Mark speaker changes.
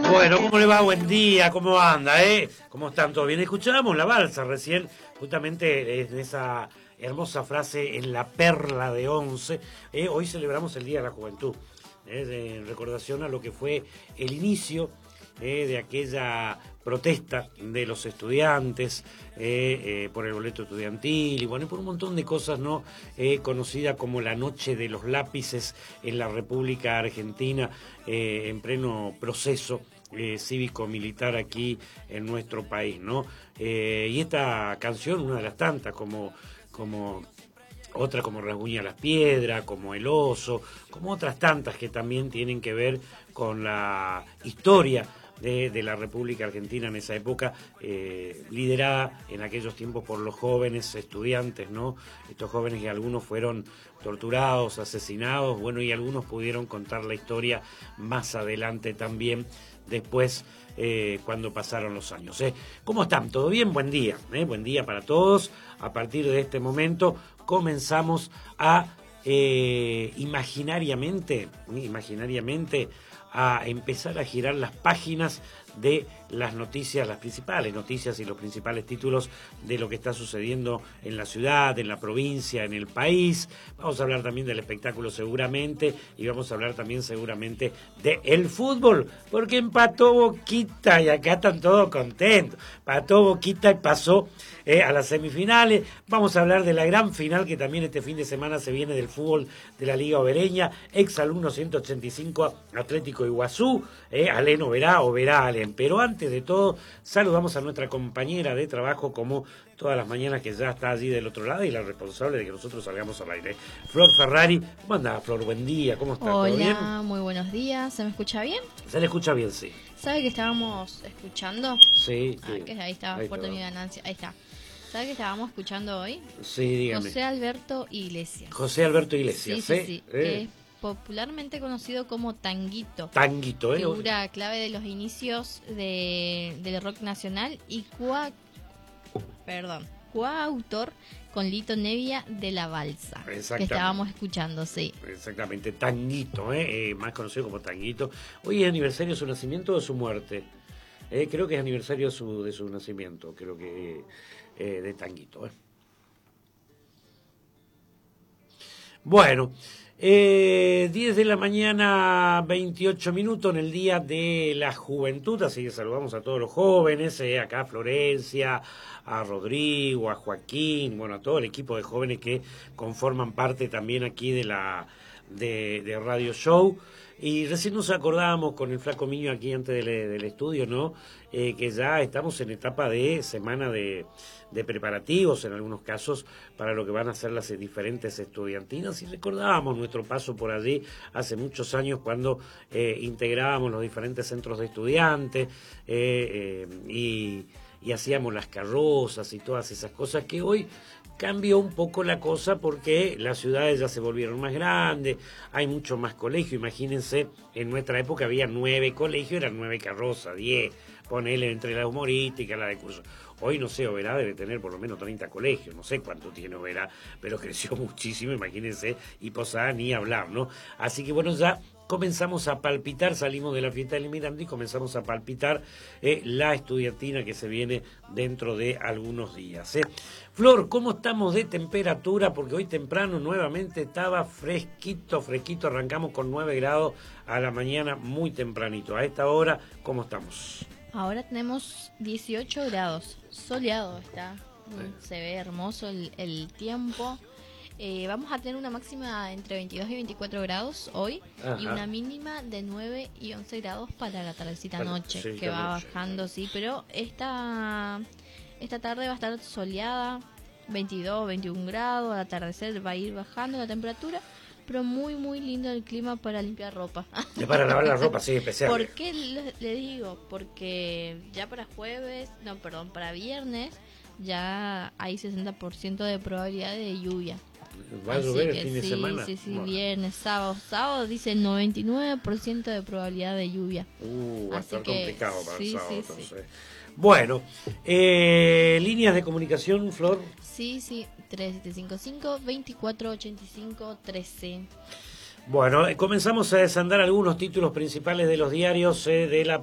Speaker 1: Bueno, ¿cómo le va? Buen día, ¿cómo anda? ¿Cómo están? ¿Todo bien? Escuchábamos la balsa recién, justamente en esa hermosa frase en la perla de Once. Hoy celebramos el Día de la Juventud, en recordación a lo que fue el inicio de aquella protesta de los estudiantes por el boleto estudiantil y bueno, y por un montón de cosas, ¿no? Conocida como la Noche de los Lápices en la República Argentina, en pleno proceso cívico-militar aquí en nuestro país, ¿no? Y esta canción, una de las tantas, como otra como Rasguña las Piedras, como El Oso, como otras tantas que también tienen que ver con la historia de la República Argentina en esa época, liderada en aquellos tiempos por los jóvenes estudiantes, ¿no? Estos jóvenes que algunos fueron torturados, asesinados, bueno, y algunos pudieron contar la historia más adelante también, después, cuando pasaron los años. ¿Cómo están? ¿Todo bien? Buen día. Buen día para todos. A partir de este momento comenzamos a imaginariamente a empezar a girar las páginas de las noticias, las principales noticias y los principales títulos de lo que está sucediendo en la ciudad, en la provincia, en el país. Vamos a hablar también del espectáculo seguramente y vamos a hablar también seguramente del fútbol, porque empató Boquita y acá están todos contentos. Empató Boquita y pasó a las semifinales. Vamos a hablar de la gran final que también este fin de semana se viene del fútbol de la Liga Obereña, exalumno 185 Atlético Iguazú, Aleno verá o verá a Alen. Pero antes de todo, saludamos a nuestra compañera de trabajo como todas las mañanas, que ya está allí del otro lado y la responsable de que nosotros salgamos al aire. Flor Ferrari, ¿cómo anda, Flor? Buen día, ¿cómo está? ¿Todo bien?
Speaker 2: Hola, muy buenos días. ¿Se me escucha bien?
Speaker 1: Se le escucha bien, sí.
Speaker 2: ¿Sabe que estábamos escuchando?
Speaker 1: Sí, sí.
Speaker 2: Que ahí estaba, fuerte mi ganancia. Ahí está. ¿Sabe que estábamos escuchando hoy?
Speaker 1: Sí, dígame.
Speaker 2: José Alberto Iglesias.
Speaker 1: José Alberto Iglesias,
Speaker 2: sí. Es popularmente conocido como Tanguito, figura clave de los inicios del rock nacional y coautor con Lito Nevia de La Balsa, que estábamos escuchando, sí.
Speaker 1: Exactamente, Tanguito, más conocido como Tanguito. Hoy es aniversario de su nacimiento o de su muerte. Creo que es aniversario de su nacimiento, creo que de Tanguito. Bueno, 10 de la mañana, 28 minutos en el Día de la Juventud, así que saludamos a todos los jóvenes, acá a Florencia, a Rodrigo, a Joaquín, bueno, a todo el equipo de jóvenes que conforman parte también aquí de Radio Show. Y recién nos acordábamos con el Flaco Miño aquí antes del estudio, ¿no? Que ya estamos en etapa de semana de preparativos, en algunos casos, para lo que van a ser las diferentes estudiantinas. Y recordábamos nuestro paso por allí hace muchos años cuando integrábamos los diferentes centros de estudiantes y hacíamos las carrozas y todas esas cosas que hoy cambió un poco la cosa porque las ciudades ya se volvieron más grandes, hay mucho más colegio. Imagínense, en nuestra época había 9 colegios, eran 9 carrozas, 10, ponele entre la humorística, la de curso. Hoy, no sé, Oberá debe tener por lo menos 30 colegios, no sé cuánto tiene Oberá, pero creció muchísimo, imagínense, y Posada ni hablar, ¿no? Así que bueno, ya comenzamos a palpitar, salimos de la fiesta del inmigrante y comenzamos a palpitar la estudiantina que se viene dentro de algunos días. Flor, ¿cómo estamos de temperatura? Porque hoy temprano nuevamente estaba fresquito, arrancamos con 9 grados a la mañana, muy tempranito. A esta hora, ¿cómo estamos?
Speaker 2: Ahora tenemos 18 grados, soleado está, se ve hermoso el tiempo. Vamos a tener una máxima entre 22 y 24 grados hoy. Ajá. Y una mínima de 9 y 11 grados para la tardecita noche, sí, que va bajando, sí, pero esta tarde va a estar soleada, 22, 21 grados, al atardecer va a ir bajando la temperatura, pero muy, muy lindo el clima para limpiar ropa.
Speaker 1: Para lavar la ropa, sí, especial.
Speaker 2: ¿Por qué le digo? Porque ya para para viernes ya hay 60% de probabilidad de lluvia.
Speaker 1: ¿Va a llover el fin de semana?
Speaker 2: Sí, bueno. Viernes, sábado dice 99% de probabilidad de lluvia.
Speaker 1: Va a estar complicado para el sábado, entonces. Sí. Bueno, líneas de comunicación, Flor.
Speaker 2: Sí, 3755-2485-13.
Speaker 1: Bueno, comenzamos a desandar algunos títulos principales de los diarios de la